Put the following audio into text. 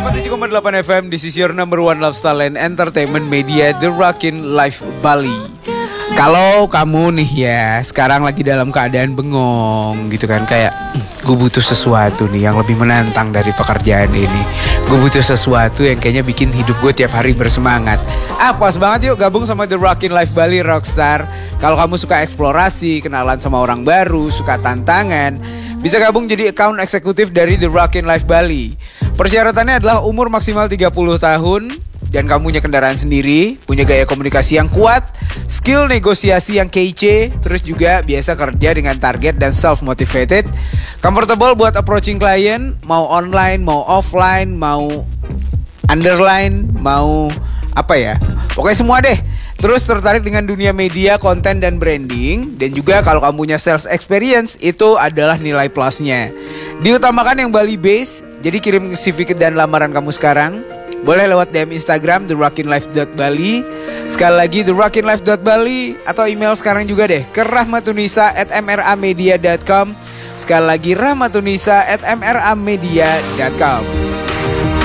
107,8 FM. This is your number one lifestyle and entertainment media, The Rockin' Life Bali. Kalau kamu nih ya sekarang lagi dalam keadaan bengong gitu kan, kayak gue butuh sesuatu nih yang lebih menantang dari pekerjaan ini. Gue butuh sesuatu yang kayaknya bikin hidup gue tiap hari bersemangat. Pas banget yuk gabung sama The Rockin' Life Bali Rockstar. Kalau kamu suka eksplorasi, kenalan sama orang baru, suka tantangan, bisa gabung jadi account eksekutif dari The Rockin' Life Bali. Persyaratannya adalah umur maksimal 30 tahun dan kamu punya kendaraan sendiri, punya gaya komunikasi yang kuat, skill negosiasi yang kece, terus juga biasa kerja dengan target dan self-motivated, comfortable buat approaching klien, mau online, mau offline, mau underline, mau apa ya, pokoknya semua deh. Terus tertarik dengan dunia media, konten, dan branding. Dan juga kalau kamu punya sales experience, itu adalah nilai plusnya. Diutamakan yang Bali base. Jadi kirim CV dan lamaran kamu sekarang. Boleh lewat DM Instagram therockinlife.bali. Sekali lagi therockinlife.bali. Atau email sekarang juga deh ke rahmatunisa@mramedia.com. Sekali lagi rahmatunisa@mramedia.com.